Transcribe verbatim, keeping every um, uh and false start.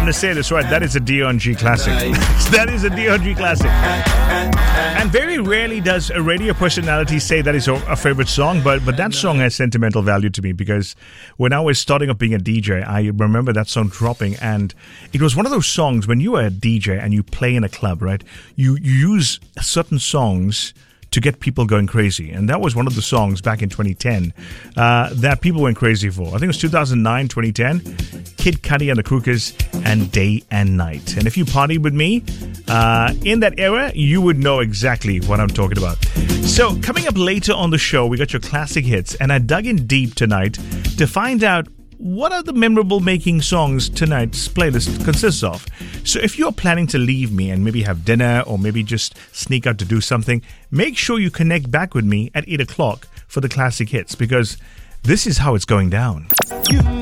going to say this right. That is a D O N G classic. That is a D O N G classic. And very rarely does a radio personality say that is a favorite song, but but that song has sentimental value to me because when I was starting up being a D J, I remember that song dropping, and it was one of those songs when you are a D J and you play in a club, right? You, you use certain songs to get people going crazy. And that was one of the songs back in twenty ten uh, that people went crazy for. I think it was two thousand nine, twenty ten. Kid Cudi and the Crookers and Day and Night. And if you partied with me uh, in that era, you would know exactly what I'm talking about. So coming up later on the show, we got your classic hits. And I dug in deep tonight to find out what are the memorable making songs tonight's playlist consists of. So if you're planning to leave me and maybe have dinner or maybe just sneak out to do something, make sure you connect back with me at eight o'clock for the classic hits, because this is how it's going down. You